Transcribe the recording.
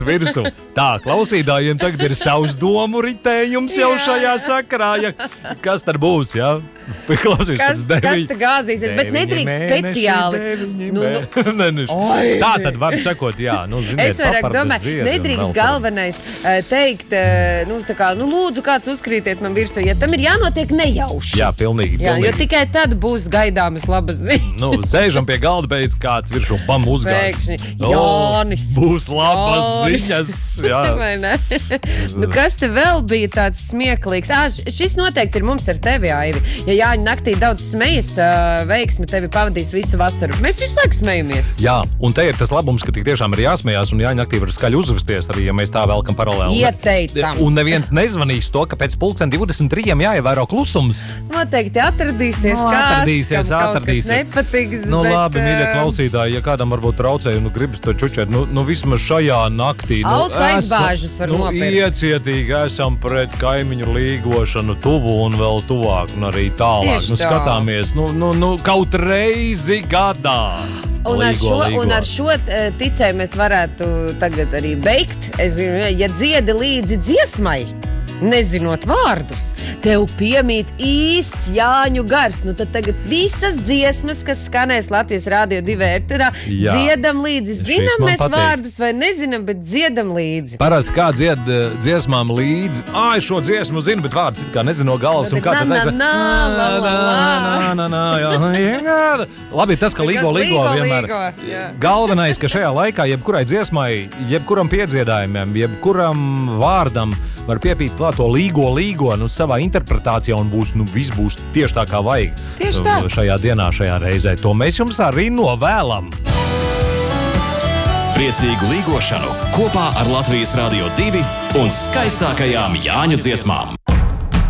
virsū. Tā, klausītājiem tagad ir savs domu ritējums jau šajā sakarā. Kas tad būs, jā? Kas te gāzīsies, bet nedrīkst speciāli. Tā tad var sakot, jā. Es vairāk domāju, nedrīkst galvenais teikt, lūdzu, kāds uzkrītiet man virsū, ja tam ir jānotiek nejauši. Jā, pilnīgi. Jo tikai tad būs gaidāmas labas ziņas. Sēžam pie galda, beidz kāds virsū bam uzgāž. Pēkšņi, Jānis. Būs labas ziņas. Vai ne? Kas te vēl bija tāds smieklīgs? Šis noteikti ir mums ar tevi, Aivi. Ja Jāņa naktī daudz smejas, veiksmi tevi pavadīs visu vasaru. Mēs visu laiku smejamies. Jā, un te ir tas labums, ka tik tiešām ir jāsmējās, un Jāņa naktī var skaļi uzvesties, arī ja mēs tā velkam paralēli. Ieteicams. Un neviens nezvanīs to, ka pēc 23 jāievēro klusums. Noteikti atradīsies kāds, kam kaut kas nepatiks. Labi, mīļie klausītāji, ja kādam varbūt traucēja, gribas to čučēt, vismaz šajā naktī. Ausu aizbāžas var nopirkt. Iecietīgi esam pret kaimiņu līgošanu tuvu un vēl tuvāk, un arī tālāk. Skatāmies, kaut reizi gadā. Un ar šo ticēju mēs varētu tagad arī beigt. Es zinu, ja dziedi līdzi dziesmai, nezinot vārdus, tev piemīt īsts Jāņu gars. Tad tagad visas dziesmas, kas skanēs Latvijas Rādio 2 ēterā, dziedam līdzi. Zinām mēs vārdus vai nezinām, bet dziedam līdzi. Parasti kā dzied dziesmām līdzi. Es šo dziesmu zinu, bet vārdus kā nezinu no galvas. Un kā tad Labi, tas, ka līgo vienmēr. Galvenais, ka šajā laikā jebkurai dziesmai, jebkuram piedziedājumiem, jebkuram vārdam var piepīt klāt to līgo savā interpretācijā un viss būs tieši tā, kā vajag. Tieši tā. Šajā dienā, šajā reizē. To mēs jums arī novēlam. Priecīgu līgošanu kopā ar Latvijas Rādio 2 un skaistākajām Jāņu dziesmām.